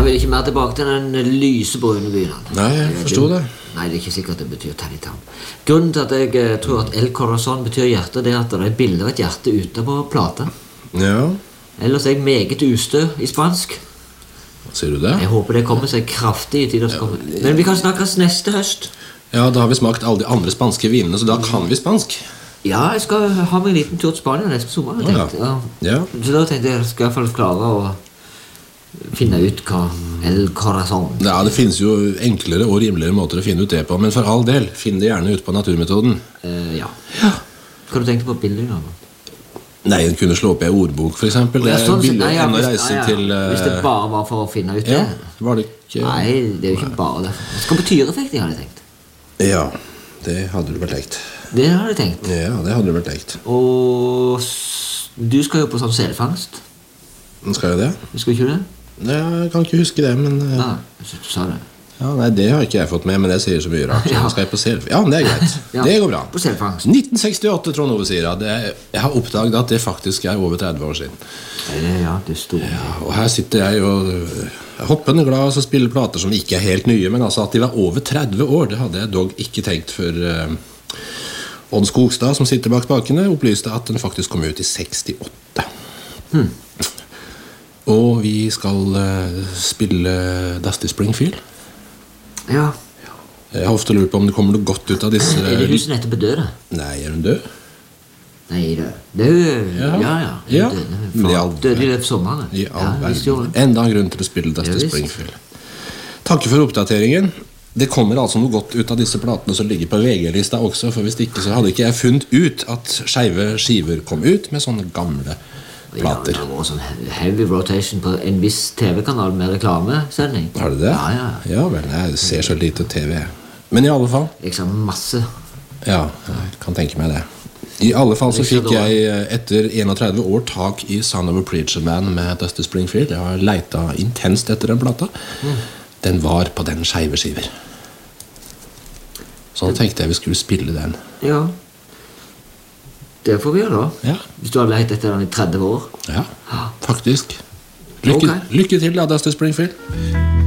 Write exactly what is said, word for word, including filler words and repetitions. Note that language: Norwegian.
vil ikke mer tilbake til den lysebrune byen. Nei, jeg forstår det. Nei, det er ikke sikkert det betyr Tanitown. Grunnen til at jeg eh, tror at El Corazon betyr hjerte, det er at det er bilder av et hjerte ute på plata. Ja. Ellers er jeg meget ustø i spansk. Sier du det? Jeg håper det kommer seg kraftig i tiden som kommer. Men vi kan snakkes neste høst. Ja, da har vi smakt alle de andre spanske vinene, så da kan vi spansk. Ja, jeg skal ha meg en liten tur til Spania neste sommer, jeg Ja. tenkte. Ja. Ja. Så da tenkte jeg, skal jeg i hvert fall klare å finne ut hva El Corazon. Ja, det finnes jo enklere og rimeligere måter å finne ut det på, men for all del, finn det gjerne ut på naturmetoden. Eh, ja. Hva har du tenkt på bilder da? Nei, en kunne slå opp i en ordbok, for eksempel. Det Ja, er sånn sett, billig nei, ja, enn å hvis- reise ja, ja. til... eh, Hvis det bare var for å finne ut det. Ja, var det ikke... Nei, det er jo ikke bare det. Det skal på tyreffekt, jeg hadde tenkt. Ja, det hadde du vel tenkt. Det hadde jeg tenkt. Ja, det hadde du vel tenkt. Og s- du skal jo på sånn selfangst. Skal jeg det? Skal ikke du det? Jeg kan ikke huske det, men... eh, Nei, jeg synes du sa det. Ja, nei, det har ikke jeg fått med, men det sier så mye rart. Ja. Skal jeg på self... Ja, men det er greit. Ja, Det går bra. på selfangst. nitten sekstiåtte, Trond Ove sier at det, jeg har oppdaget at det faktisk er over tretti år siden. Nei, Ja, det er stor. Ja, og her sitter jeg og øh, er hoppende glad og spiller plater som ikke er helt nye, men altså at de var over tretti år, det hadde jeg dog ikke tenkt før uh, Odd Skogstad, som sitter bak spakene, opplyste at den faktisk kom ut i sekstiåtte. Hmm. Og vi skal uh, spille Dusty Springfield. Ja. Jeg har ofte lurt på om det kommer noe godt ut av disse... Er det hun som nettopp er død? Nei, er hun død? Nei, det det er hun... Ja. Ja, ja. Hun Ja. døde. Men i all- Faen, Døde i løpet av sommeren. I Ja, all visst gjorde verden. hun. Enda en grunn til å spille Dusty Ja, visst. Springfield. Takk for oppdateringen. Det kommer altså noe godt ut av disse platene som ligger på V G-lista også, for hvis ikke så hadde ikke jeg funnet ut at skeive skiver kom ut med sånne gamle Ja, plater. det var sånn heavy rotation på en viss T V-kanal med reklamesending. Har du det? Ja, ja. Ja vel, jeg ser så lite T V. Men i alle fall, Liksom masse. ja, jeg kan tenke meg det. I alle fall så fikk jeg etter trettien år tak i Son of a Preacher Man med Dusty Springfield. Jeg har leita intenst etter den plata. Den var på den skeive skiver. Så da tenkte jeg vi skulle spille den. Ja. Det får vi gjøre da. Ja, Hvis du har leit etter den i tretti år. ja, faktisk. Lykke, Ok. lykke til da, Dusty Springfield.